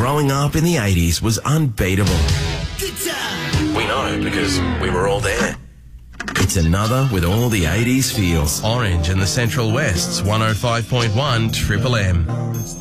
growing up in the 80s was unbeatable. We know because we were all there. It's another with all the 80s feels. Orange and the Central West's 105.1 Triple M.